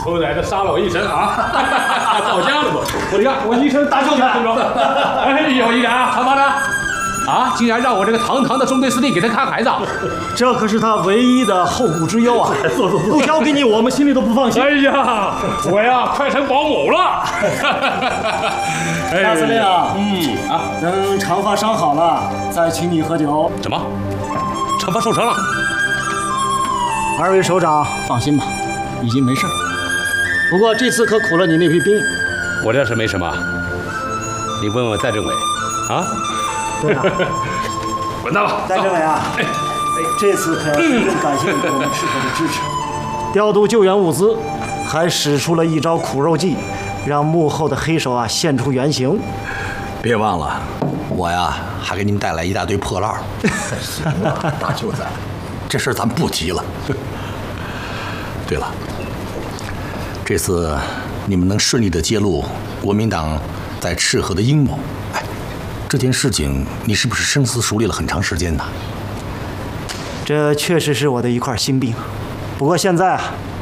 后来的杀了我一身啊，到家了不？我你看我一身大袖子，哎呦，一然啊，长发的啊，竟然让我这个堂堂的中队司令给他看孩子， 这可是他唯一的后顾之忧啊！不交给你，我们心里都不放心。 哎呀，我呀快成保姆了。 大司令啊，等长发伤好了，再请你喝酒。 什么？长发受伤了？ 二位首长放心吧，已经没事。不过这次可苦了你那批兵。 我这是没什么，你问问戴政委，啊？ 对啊， 滚蛋吧！ 戴政委啊，这次可要深深感谢你对我们赤河的支持，调度救援物资，还使出了一招苦肉计，让幕后的黑手啊现出原形。 别忘了，我呀还给你们带来一大堆破烂。行了，大舅子，这事儿咱不急了。对了，这次你们能顺利地揭露国民党在赤河的阴谋，哎，这件事情你是不是深思熟虑了很长时间呢？ 这确实是我的一块心病，不过现在啊，